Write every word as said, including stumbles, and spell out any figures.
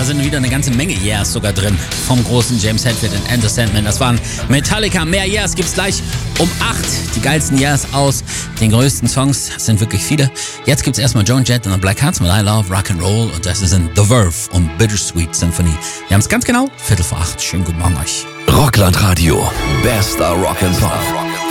sind wieder eine ganze Menge Yeahs sogar drin. Vom großen James Hetfield und Enter Sandman. Das waren Metallica. Mehr Yeahs gibt's gleich um acht. Die geilsten Yeahs aus den größten Songs. Das sind wirklich viele. Jetzt gibt's erstmal Joan Jett und The Black Hearts mit I Love Rock'n'Roll. Und das ist in The Verve und Bittersweet Symphony. Wir haben's ganz genau. Viertel vor acht. Schönen guten Morgen euch. Rockland Radio. Bester Rock'n'Pop.